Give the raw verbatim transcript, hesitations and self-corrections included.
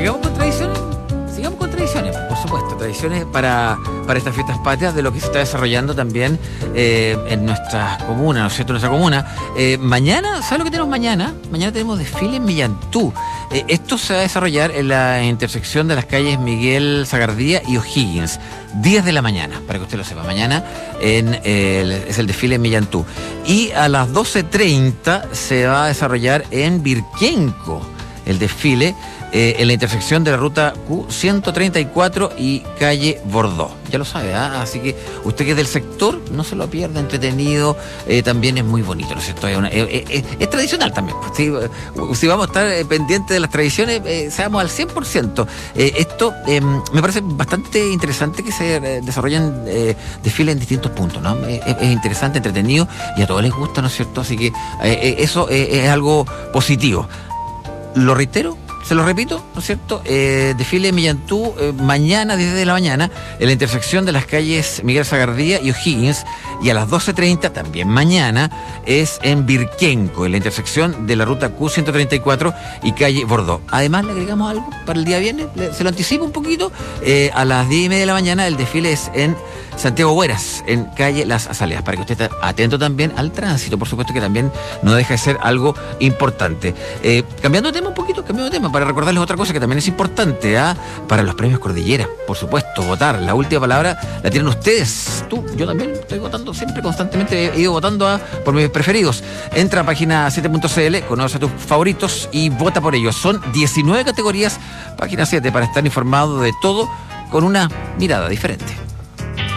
sigamos con tradiciones, sigamos con tradiciones, por supuesto, tradiciones para, para estas fiestas patrias, de lo que se está desarrollando también eh, en nuestra comuna, ¿no es cierto? En nuestra comuna. Eh, mañana, ¿sabes lo que tenemos mañana? Mañana tenemos desfile en Millantú. Eh, esto se va a desarrollar en la intersección de las calles Miguel Sagardía y O'Higgins. diez de la mañana, para que usted lo sepa. Mañana en, eh, es el desfile en Millantú. Y a las doce treinta se va a desarrollar en Virquenco el desfile eh, en la intersección de la ruta Q ciento treinta y cuatro y calle Bordó. Ya lo sabe, ¿eh? Así que usted que es del sector, no se lo pierda, entretenido, eh, también es muy bonito, ¿no es cierto? Es, una, es, es, es tradicional también. Si, si vamos a estar eh, pendientes de las tradiciones, eh, seamos al cien por ciento. Eh, esto eh, me parece bastante interesante que se eh, desarrollen eh, desfiles en distintos puntos, ¿no? Es, es interesante, entretenido y a todos les gusta, ¿no es cierto? Así que eh, eso eh, es algo positivo. Lo reitero, se lo repito, ¿no es cierto? Eh, desfile en Millantú eh, mañana, diez de la mañana, en la intersección de las calles Miguel Sagardía y O'Higgins, y a las doce treinta, también mañana, es en Virquenco, en la intersección de la ruta Q ciento treinta y cuatro y calle Bordó. Además, le agregamos algo para el día viernes, se lo anticipo un poquito, eh, a las diez y media de la mañana el desfile es en Santiago Hueras, en calle Las Azaleas, para que usted esté atento también al tránsito, por supuesto que también no deja de ser algo importante. Eh, cambiando de tema un poquito, cambiando de tema, para recordarles otra cosa que también es importante, ¿ah? Para los premios Cordillera, por supuesto, votar. La última palabra la tienen ustedes. Tú, yo también estoy votando siempre, constantemente he ido votando a, por mis preferidos. Entra a página siete punto c l, conoce a tus favoritos y vota por ellos. Son diecinueve categorías, página siete, para estar informado de todo con una mirada diferente.